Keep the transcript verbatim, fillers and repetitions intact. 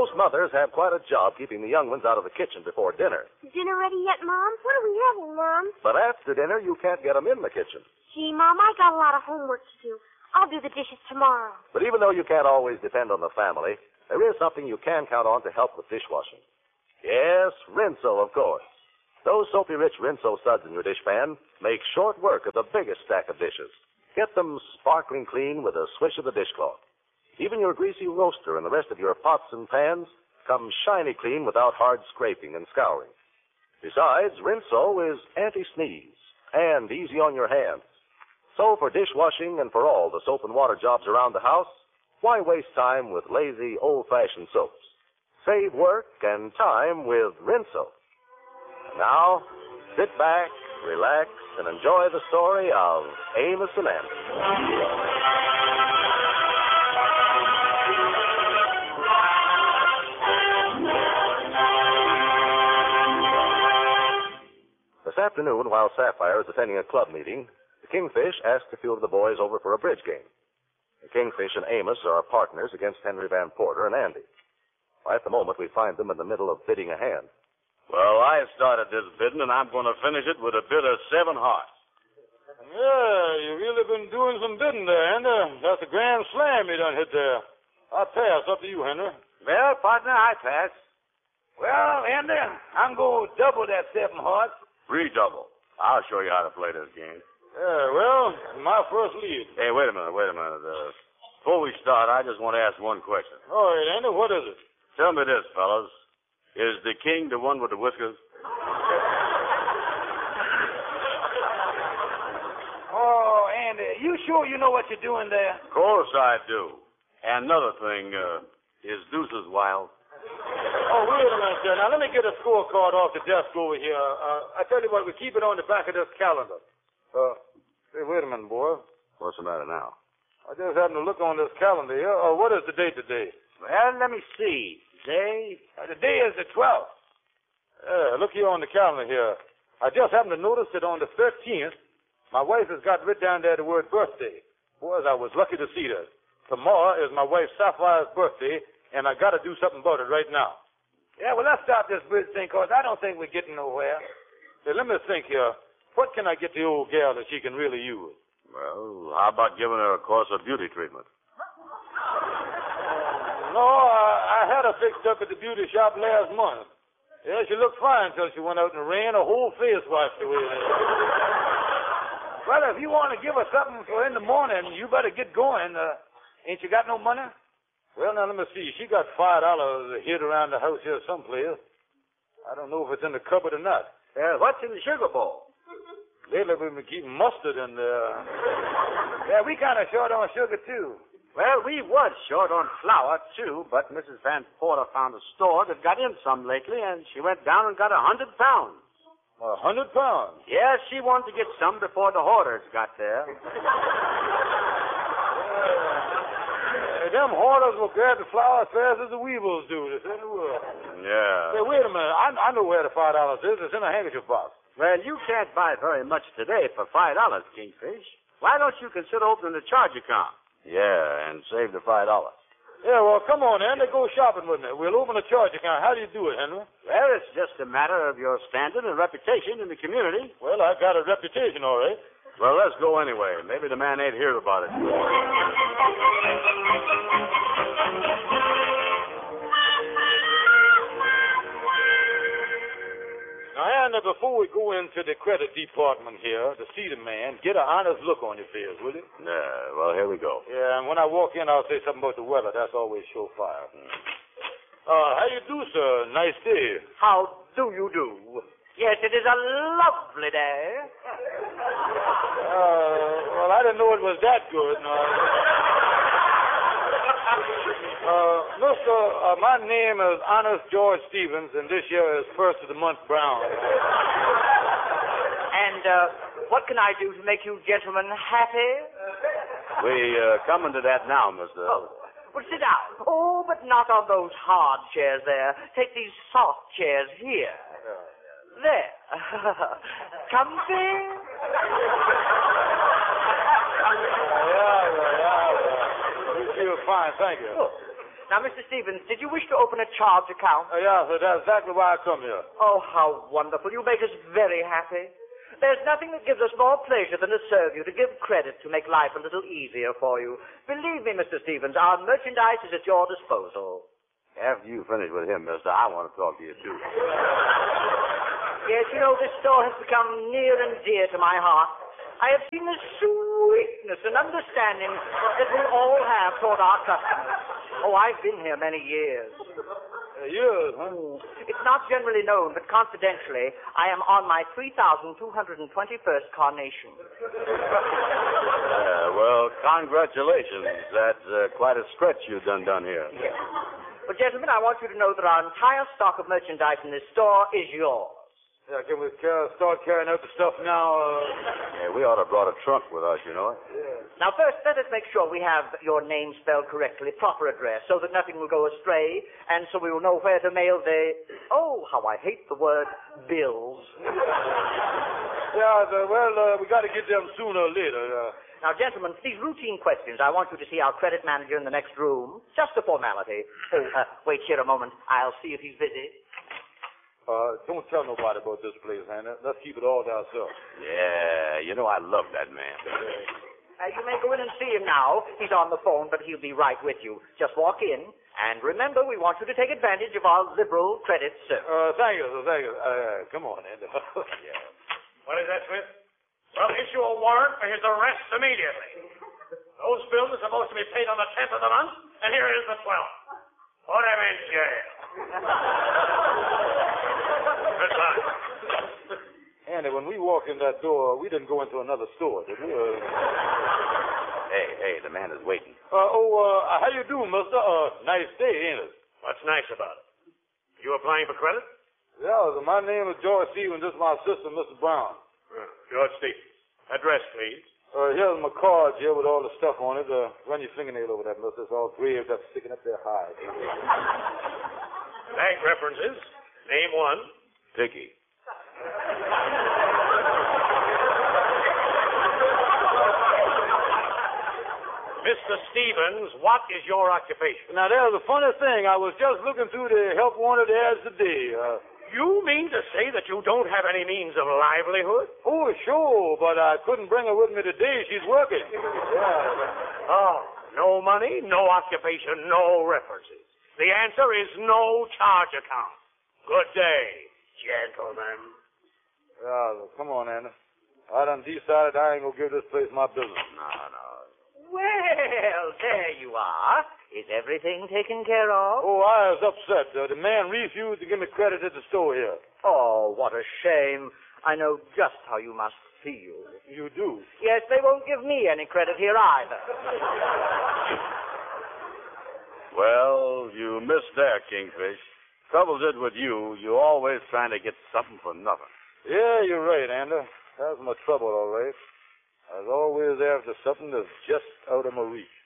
Most mothers have quite a job keeping the young ones out of the kitchen before dinner. Is dinner ready yet, Mom? What are we having, Mom? But after dinner, you can't get them in the kitchen. Gee, Mom, I got a lot of homework to do. I'll do the dishes tomorrow. But even though you can't always depend on the family, there is something you can count on to help with dishwashing. Yes, Rinso, of course. Those soapy-rich Rinso suds in your dishpan make short work of the biggest stack of dishes. Get them sparkling clean with a swish of the dishcloth. Even your greasy roaster and the rest of your pots and pans come shiny clean without hard scraping and scouring. Besides, Rinso is anti-sneeze and easy on your hands. So for dishwashing and for all the soap and water jobs around the house, why waste time with lazy, old-fashioned soaps? Save work and time with Rinso. Now, sit back, relax, and enjoy the story of Amos and Andy. This afternoon, while Sapphire is attending a club meeting, the Kingfish asked a few of the boys over for a bridge game. The Kingfish and Amos are partners against Henry Van Porter and Andy. At the moment, we find them in the middle of bidding a hand. Well, I started this bidding, and I'm going to finish it with a bid of seven hearts. Yeah, you really been doing some bidding there, Henry. That's a grand slam you done hit there. I'll pass. Up to you, Henry. Well, partner, I pass. Well, Andy, I'm going to double that seven hearts. Redouble. I'll show you how to play this game. Yeah, well, my first lead. Hey, wait a minute, wait a minute. Uh, before we start, I just want to ask one question. All right, Andy, what is it? Tell me this, fellas. Is the king the one with the whiskers? Oh, Andy, you sure you know what you're doing there? Of course I do. And another thing, uh, is Deuces wild? Oh, wait a minute, sir. Now, let me get a scorecard off the desk over here. Uh, I tell you what, we keep it on the back of this calendar. Uh, hey, wait a minute, boy. What's the matter now? I just happened to look on this calendar here. Uh, what is the date today? Well, let me see. Day? Uh, the day is the twelfth. Yeah, look here on the calendar here. I just happened to notice that on the thirteenth, my wife has got written down there the word birthday. Boys, I was lucky to see that. Tomorrow is my wife Sapphire's birthday, and I got to do something about it right now. Yeah, well, let's stop this bridge thing, cause I don't think we're getting nowhere. Hey, let me think here. What can I get the old gal that she can really use? Well, how about giving her a course of beauty treatment? No, I, I had her fixed up at the beauty shop last month. Yeah, she looked fine until she went out in the rain. Her whole face washed away. Well, if you want to give her something for in the morning, you better get going. Uh, ain't you got no money? Well, now, let me see. She got five dollars hid around the house here someplace. I don't know if it's in the cupboard or not. Uh, what's in the sugar bowl? Lately, we've been keeping mustard in there. Yeah, we kind of short on sugar, too. Well, we was short on flour, too, but Missus Van Porter found a store that got in some lately, and she went down and got a hundred pounds. A hundred pounds? Yes, she wanted to get some before the hoarders got there. uh, them hoarders will grab the flour as fast as the weevils do. They say they will. Yeah. Hey, wait a minute. I, I know where the five dollars is. It's in a handkerchief box. Well, you can't buy very much today for five dollars, Kingfish. Why don't you consider opening a charge account? Yeah, and save the five dollars. Yeah, well, come on, Andy. Go shopping with me. We'll open a charge account. How do you do it, Henry? Well, it's just a matter of your standing and reputation in the community. Well, I've got a reputation, all right. Well, let's go anyway. Maybe the man ain't heard about it. Now, Andy, before we go into the credit department here to see the man, get an honest look on your face, will you? Yeah, well, here we go. Yeah, and when I walk in, I'll say something about the weather. That's always surefire. Mm. Uh, how you do, sir? Nice day. How do you do? Yes, it is a lovely day. Uh, well, I didn't know it was that good. No. Uh, mister, uh, my name is Honest George Stevens, and this year is first of the month brown. And uh, what can I do to make you gentlemen happy? We uh, coming to that now, mister. Oh, well, sit down. Oh, but not on those hard chairs there. Take these soft chairs here. There. Comfy? Yeah, yeah, yeah. You feel fine, thank you. Oh. Now, Mister Stevens, did you wish to open a charge account? Uh, yeah, sir, that's exactly why I come here. Oh, how wonderful. You make us very happy. There's nothing that gives us more pleasure than to serve you, to give credit, to make life a little easier for you. Believe me, Mister Stevens, our merchandise is at your disposal. After you finish with him, mister, I want to talk to you, too. Yes, you know, this store has become near and dear to my heart. I have seen the sweetness and understanding that we all have toward our customers. Oh, I've been here many years. Uh, years, huh? It's not generally known, but confidentially, I am on my three thousand two hundred twenty-first carnation. Uh, well, congratulations. That's uh, quite a stretch you've done done here. Yes. But, gentlemen, I want you to know that our entire stock of merchandise in this store is yours. Yeah, can we uh, start carrying out the stuff now? Uh... Yeah, we ought to have brought a trunk with us, you know. Yeah. Now, first, let us make sure we have your name spelled correctly, proper address, so that nothing will go astray, and so we will know where to mail the, oh, how I hate the word, bills. Yeah, the, well, uh, we got to get them sooner or later. Uh... Now, gentlemen, for these routine questions, I want you to see our credit manager in the next room. Just a formality. Oh, uh, wait here a moment. I'll see if he's busy. Uh, don't tell nobody about this place, Hannah. Let's keep it all to ourselves. Yeah, you know, I love that man. Uh, you may go in and see him now. He's on the phone, but he'll be right with you. Just walk in, and remember, we want you to take advantage of our liberal credit service. Uh, thank you, sir, thank you. Uh, come on, Andy. Yeah. What is that, Smith? Well, issue a warrant for his arrest immediately. Those bills are supposed to be paid on the tenth of the month, and here is the twelfth. Put him in jail. Good luck. Andy, when we walked in that door, we didn't go into another store, did we? Uh... Hey, hey, the man is waiting. Uh, oh, uh, how you do, mister? Uh, nice day, ain't it? What's nice about it? You applying for credit? Yeah, my name is George Stevens. This is my assistant, Mister Brown. Uh, George Stevens. Address, please. Uh, here's my card here with all the stuff on it. Uh, run your fingernail over that, mister. It's all grave that's sticking up there high. Bank references. Name one. Dickie. Mister Stevens, what is your occupation? Now, there's a funny thing. I was just looking through the help wanted ads today. Uh, You mean to say that you don't have any means of livelihood? oh, sure, but I couldn't bring her with me today. She's working. Yeah. Oh, no money, no occupation, no references. The answer is no charge account. Good day, gentlemen. Yeah, come on, Anna. I done decided I ain't gonna give this place my business. No, no. Well, there you are. Is everything taken care of? Oh, I was upset. Uh, the man refused to give me credit at the store here. Oh, what a shame. I know just how you must feel. You do? Yes, they won't give me any credit here either. Well, you missed there, Kingfish. Troubles is with you, you're always trying to get something for nothing. Yeah, you're right, Andy. That's my trouble, all right. I was always after something that's just out of my reach.